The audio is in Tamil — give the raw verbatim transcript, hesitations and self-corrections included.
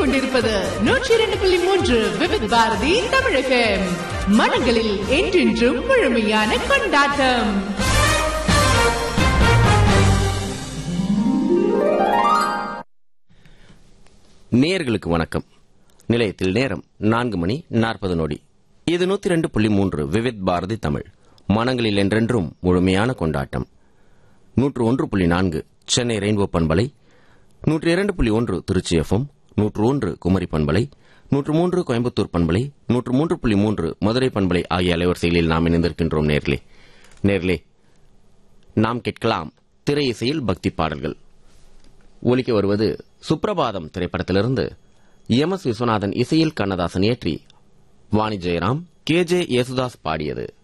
கொண்டிருப்பது நூற்றி இரண்டு புள்ளி மூன்று விவித் பாரதி தமிழகம். மனங்களில் என்றென்றும் முழுமையான கொண்டாட்டம். நேயர்களுக்கு வணக்கம். நிலையத்தில் நேரம் நான்கு மணி நாற்பது நொடி. இது நூத்தி இரண்டு புள்ளி மூன்று விவித் பாரதி தமிழ். மனங்களில் என்றென்றும் முழுமையான கொண்டாட்டம். நூற்று ஒன்று புள்ளி நான்கு சென்னை ரெயின்போ பண்பலை, நூற்றி இரண்டு புள்ளி ஒன்று திருச்சி எஃப்எம், நூற்று ஒன்று குமரி பண்பலை, நூற்று மூன்று கோயம்புத்தூர் பண்பலை, நூற்று மூன்று புள்ளி மூன்று மதுரை பண்பலை ஆகிய அலைவரிசைகளில் நாம் இணைந்திருக்கின்றோம். நேர்களே நேர்களே நாம் கேட்கலாம் திரை இசையில் பக்தி பாடல்கள். ஒலிக்க வருவது சுப்ரபாதம் திரைப்படத்திலிருந்து எம் எஸ் விஸ்வநாதன் இசையில் கண்ணதாசன் இயற்றி வாணி ஜெயராம், கே ஜே யேசுதாஸ் பாடியது.